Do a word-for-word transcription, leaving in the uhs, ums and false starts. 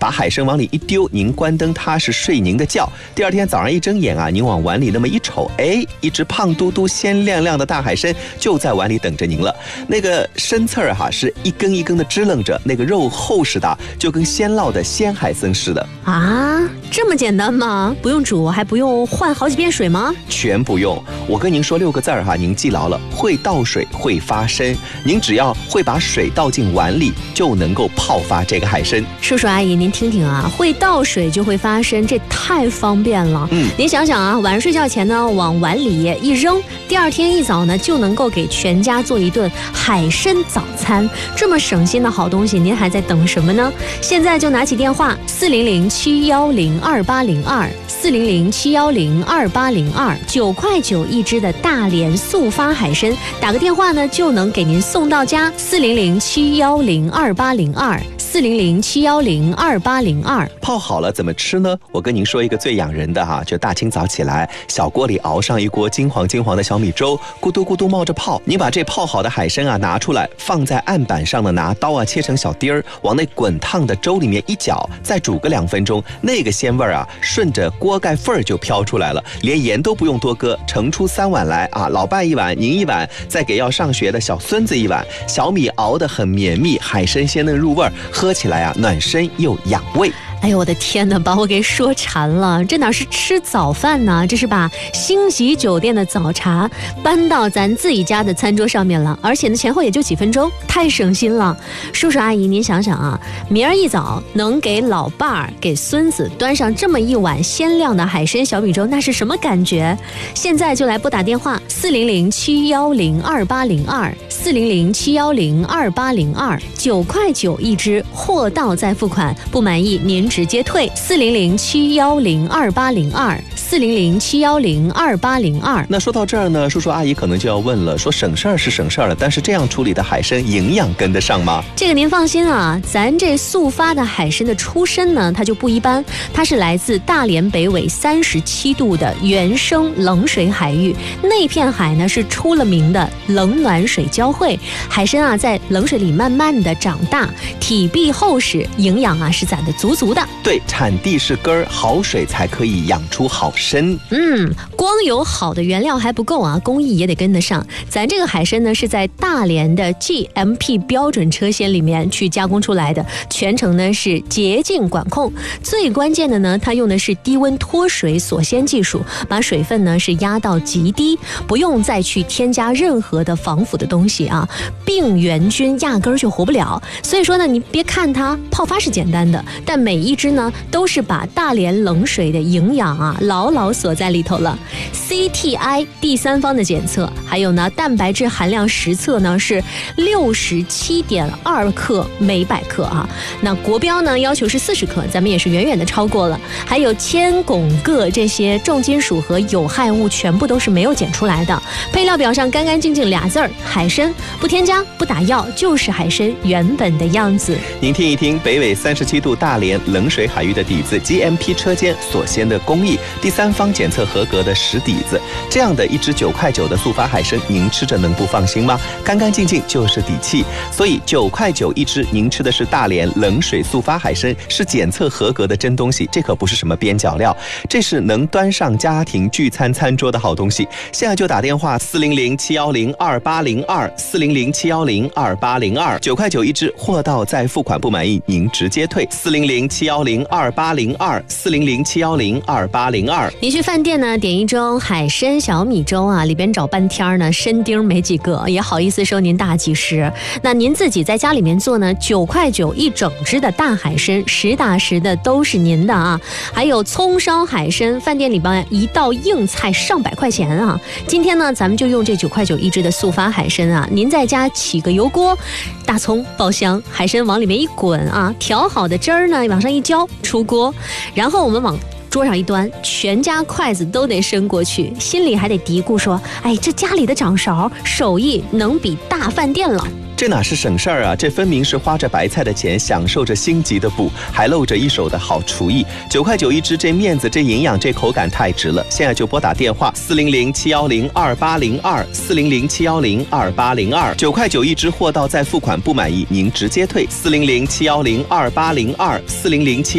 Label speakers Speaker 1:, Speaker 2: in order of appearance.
Speaker 1: 把海参往里一丢，您关灯踏实睡您的觉。第二天早上一睁眼啊，您往碗里那么一瞅，哎，一只胖嘟嘟、鲜亮亮的大海参就在碗里等着您了。那个参刺儿哈是一根一根的支棱着，那个肉厚实的，就跟鲜烙的鲜海参似的。
Speaker 2: 啊，这么简单吗？不用煮，还不用换好几遍水吗？
Speaker 1: 全不用。我跟您说六个字儿哈，您记牢了：会倒水，会发参。您只要会把水倒进碗里，就能够泡发这个海参。
Speaker 2: 叔叔阿姨，您听听啊，会倒水就会发参，这太方便了。嗯，您想想啊，晚上睡觉前呢，往碗里一扔，第二天一早呢，就能够给全家做一顿海参早餐。这么省心的好东西，您还在等什么呢？现在就拿起电话四零零七幺零二八零二四零零七幺零二八零二，九块九一只的大连速发海参，打个电话呢就能给您送到家。四零零七幺零二八零二四零零七幺零二八零二。
Speaker 1: 泡好了怎么吃呢？我跟您说一个最养人的哈，就大清早起来，小锅里熬上一锅金黄金黄的小米粥，咕嘟咕嘟冒着泡。你把这泡好的海参啊拿出来，放在案板上呢，拿刀啊切成小丁儿，往那滚烫的粥里面一搅，再煮个两分钟，那个鲜味儿啊，顺着锅盖缝儿就飘出来了，连盐都不用多搁，盛出三碗来啊，老伴一碗，您一碗，再给要上学的小孙子一碗。小米熬得很绵密，海参鲜嫩入味儿，喝起来啊暖身又养胃。
Speaker 2: 哎呦我的天哪，把我给说馋了，这哪是吃早饭呢，这是把星级酒店的早茶搬到咱自己家的餐桌上面了，而且呢前后也就几分钟，太省心了。叔叔阿姨您想想啊，明儿一早能给老伴儿给孙子端上这么一碗鲜亮的海参小米粥，那是什么感觉？现在就来拨打电话四零零七幺零二八零二四零零七幺零二八零二，九块九一只，货到再付款，不满意您直接退。四零零七幺零二八零二四零零七幺零二八零二。
Speaker 1: 那说到这儿呢，叔叔阿姨可能就要问了，说省事儿是省事儿了，但是这样处理的海参营养跟得上吗？
Speaker 2: 这个您放心啊，咱这速发的海参的出身呢，它就不一般，它是来自大连北纬三十七度的原生冷水海域，那片海呢是出了名的冷暖水交汇，海参啊在冷水里慢慢的长大，体壁厚实，营养啊是攒得足足的。
Speaker 1: 对，产地是根儿，好水才可以养出好参。
Speaker 2: 嗯，光有好的原料还不够啊，工艺也得跟得上。咱这个海参呢是在大连的 G M P 标准车间里面去加工出来的，全程呢是洁净管控。最关键的呢，它用的是低温脱水锁鲜技术，把水分呢是压到极低，不用再去添加任何的防腐的东西啊，病原菌压根儿就活不了。所以说呢，你别看它泡发是简单的，但每一只呢都是把大连冷水的营养啊牢牢锁在里头了。C T I 第三方的检测，还有呢蛋白质含量实测呢是六十七点二克每百克啊，那国标呢要求是四十克，咱们也是远远的超过了。还有铅、汞、铬这些重金属和有害物全部都是没有检出来的。配料表上干干净净俩字儿，海参，不添加不打药，就是海参原本的样子。
Speaker 1: 您听一听北纬三十七度大连冷水海域的底子， G M P 车间所鲜的工艺，第三方检测合格的实底子，这样的一只九块九的速发海参，您吃着能不放心吗？干干净净就是底气。所以九块九一只，您吃的是大连冷水速发海参，是检测合格的真东西，这可不是什么边角料，这是能端上家庭聚餐餐桌的好东西。现在就打电话四零零七幺零二八零二四零零七幺零二八零二，九块九一只，货到再付款，不满意您直接退。四零零七幺零二八零二四零零七幺零二八零二。
Speaker 2: 您去饭店呢点一盅海参小米粥啊，里边找半天呢，参丁没几个，也好意思收您大几十。那您自己在家里面做呢，九块九一整只的大海参，实打实的都是您的啊。还有葱烧海参，饭店里边一道硬菜上百块钱啊。今天呢，咱们就用这九块九一只的速发海参啊，您在家起个油锅，大葱爆香，海参往里面一滚啊，调好的汁儿呢往上一浇，出锅，然后我们往桌上一端，全家筷子都得伸过去，心里还得嘀咕说，哎，这家里的掌勺手艺能比大饭店了。
Speaker 1: 这哪是省事儿啊，这分明是花着白菜的钱，享受着星级的补，还露着一手的好厨艺。九块九一只，这面子，这营养，这口感太值了。现在就拨打电话四零零七幺零二八零二四零零七幺零二八零二，九块九一只，货到再付款，不满意您直接退。四零零七幺零二八零二四零零七